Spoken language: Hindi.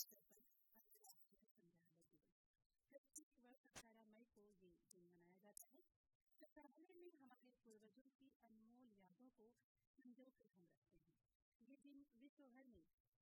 अवसर पर अंतर्राष्ट्रीय संग्रहालय दिवस। प्रत्येक वर्ष 18 मई को ये दिन मनाया जाता है। संग्रहालय में हमारे पूर्वजों की अनमोल यादों को संजो कर हम रखते हैं। ये दिन विश्व भर में